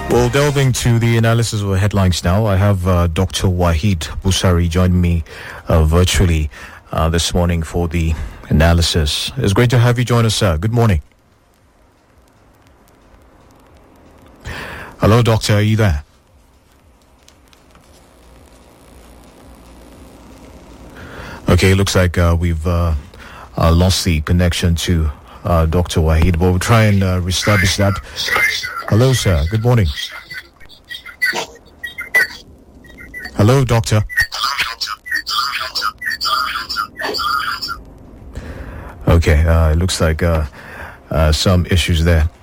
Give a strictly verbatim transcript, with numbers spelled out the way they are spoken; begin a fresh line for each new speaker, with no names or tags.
Well, delving to the analysis of the headlines now, I have uh, Doctor Waheed Busari joining me uh, virtually uh, this morning for the analysis. It's great to have you join us, sir. Good morning. Hello, Doctor. Are you there? Okay, it looks like uh, we've uh, uh, lost the connection to uh, Doctor Waheed, but we'll try and uh, reestablish that. Hello, sir. Good morning. Hello, doctor. Okay, uh, it looks like uh, uh, some issues there.